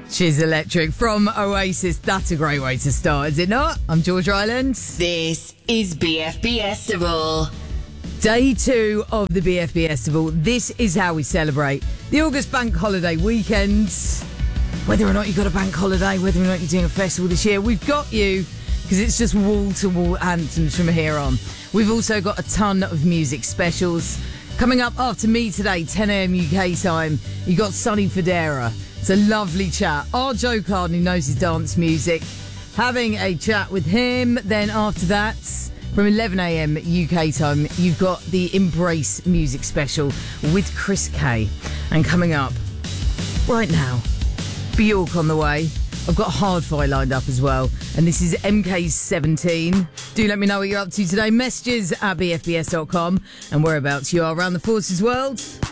She's Electric from Oasis. That's a great way to start, is it not? I'm George Ryland. This is BFB Festival. Day 2 of the BFB Festival. This is how we celebrate the August bank holiday weekend. Whether or not you've got a bank holiday, whether or not you're doing a festival this year, we've got you, because it's just wall-to-wall anthems from here on. We've also got a ton of music specials. Coming up after me today, 10 a.m. UK time, you got Sonny Fodera. It's a lovely chat. Our Joe Carden, who knows his dance music, having a chat with him. Then after that, from 11 a.m. UK time, you've got the Embrace music special with Chris Kay. And coming up right now, Bjork on the way. I've got Hardfire lined up as well. And this is MK17. Do let me know what you're up to today. Messages at bfbs.com and whereabouts you are around the Forces world.